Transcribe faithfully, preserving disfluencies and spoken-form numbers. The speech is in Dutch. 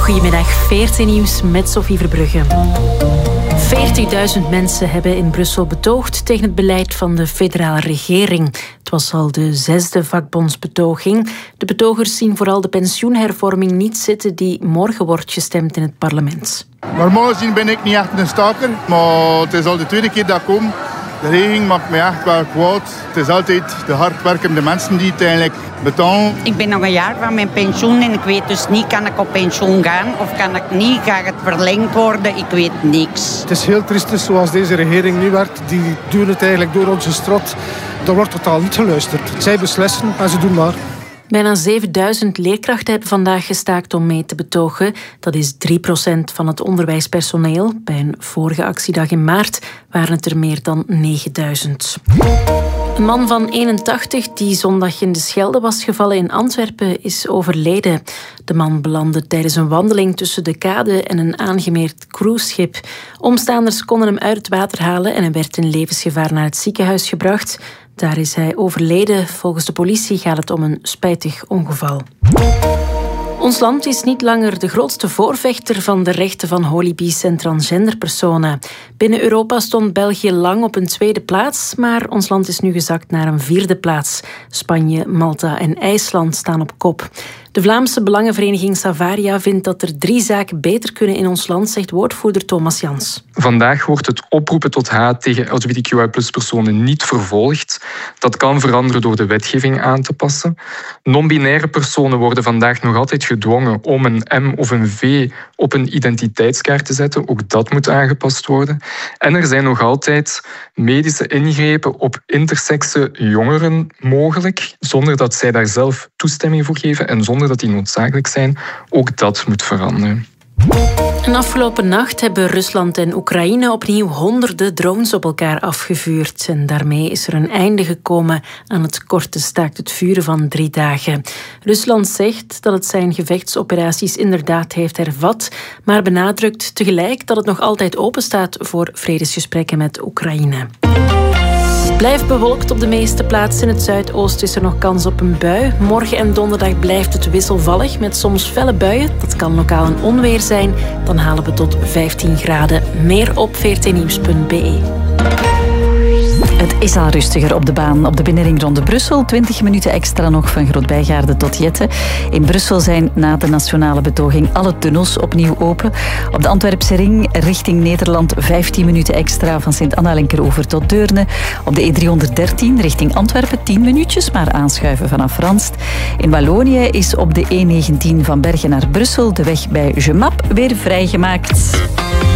Goedemiddag, veertien Nieuws met Sophie Verbrugge. veertigduizend mensen hebben in Brussel betoogd tegen het beleid van de federale regering. Het was al de zesde vakbondsbetoging. De betogers zien vooral de pensioenhervorming niet zitten die morgen wordt gestemd in het parlement. Normaal gezien ben ik niet echt een staker, maar het is al de tweede keer dat ik kom. De regering maakt me echt wel kwaad. Het is altijd de hardwerkende mensen die het eigenlijk betalen. Ik ben nog een jaar van mijn pensioen en ik weet dus niet, kan ik op pensioen gaan of kan ik niet, gaat het verlengd worden, ik weet niks. Het is heel triest zoals deze regering nu werkt, die doen het eigenlijk door onze strot. Er wordt totaal niet geluisterd. Zij beslissen en ze doen maar. Bijna zevenduizend leerkrachten hebben vandaag gestaakt om mee te betogen. Dat is drie procent van het onderwijspersoneel. Bij een vorige actiedag in maart waren het er meer dan negenduizend. Een man van eenentachtig die zondag in de Schelde was gevallen in Antwerpen is overleden. De man belandde tijdens een wandeling tussen de kade en een aangemeerd cruiseschip. Omstaanders konden hem uit het water halen en hij werd in levensgevaar naar het ziekenhuis gebracht. Daar is hij overleden. Volgens de politie gaat het om een spijtig ongeval. Ons land is niet langer de grootste voorvechter van de rechten van holibies en transgenderpersonen. Binnen Europa stond België lang op een tweede plaats, maar ons land is nu gezakt naar een vierde plaats. Spanje, Malta en IJsland staan op kop. De Vlaamse belangenvereniging Savaria vindt dat er drie zaken beter kunnen in ons land, zegt woordvoerder Thomas Jans. Vandaag wordt het oproepen tot haat tegen L G B T Q I plus personen niet vervolgd. Dat kan veranderen door de wetgeving aan te passen. Non-binaire personen worden vandaag nog altijd gedwongen om een M of een V op een identiteitskaart te zetten. Ook dat moet aangepast worden. En er zijn nog altijd medische ingrepen op intersexe jongeren mogelijk, zonder dat zij daar zelf toestemming voor geven en zonder dat die noodzakelijk zijn. Ook dat moet veranderen. En afgelopen nacht hebben Rusland en Oekraïne opnieuw honderden drones op elkaar afgevuurd. En daarmee is er een einde gekomen aan het korte staakt het vuren van drie dagen. Rusland zegt dat het zijn gevechtsoperaties inderdaad heeft hervat, maar benadrukt tegelijk dat het nog altijd openstaat voor vredesgesprekken met Oekraïne. Blijft bewolkt op de meeste plaatsen. In het zuidoosten is er nog kans op een bui. Morgen en donderdag blijft het wisselvallig met soms felle buien. Dat kan lokaal een onweer zijn. Dan halen we tot vijftien graden. Meer op veertien nieuws punt b e. Het is al rustiger op de baan op de binnenring rond Brussel. twintig minuten extra nog van Groot-Bijgaarde tot Jette. In Brussel zijn na de nationale betoging alle tunnels opnieuw open. Op de Antwerpse ring richting Nederland vijftien minuten extra van Sint-Anna-Linkeroever tot Deurne. Op de E driehonderddertien richting Antwerpen tien minuutjes, maar aanschuiven vanaf Ranst. In Wallonië is op de E negentien van Bergen naar Brussel de weg bij Gemap weer vrijgemaakt.